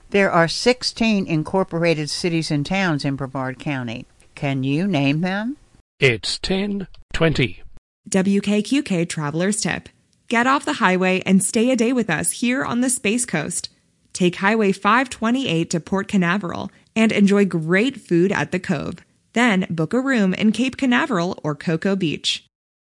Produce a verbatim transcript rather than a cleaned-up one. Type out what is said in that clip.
There are sixteen incorporated cities and towns in Brevard County. Can you name them? It's ten twenty. W K Q K Traveler's Tip. Get off the highway and stay a day with us here on the Space Coast. Take Highway five twenty-eight to Port Canaveral and enjoy great food at the Cove. Then book a room in Cape Canaveral or Cocoa Beach.